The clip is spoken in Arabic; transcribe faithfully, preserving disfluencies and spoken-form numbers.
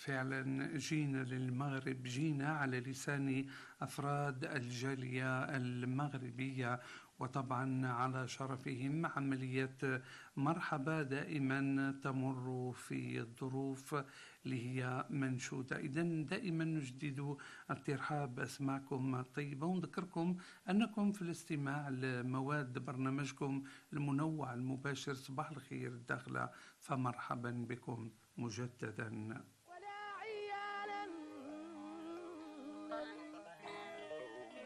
فعلا جينا للمغرب، جينا على لسان أفراد الجالية المغربية، وطبعا على شرفهم عملية مرحبا دائما تمر في الظروف اللي هي منشودة. إذن دائما نجدد الترحاب أسماعكم الطيبة، ونذكركم أنكم في الاستماع لمواد برنامجكم المنوع المباشر صباح الخير الداخلة، فمرحبا بكم مجددا.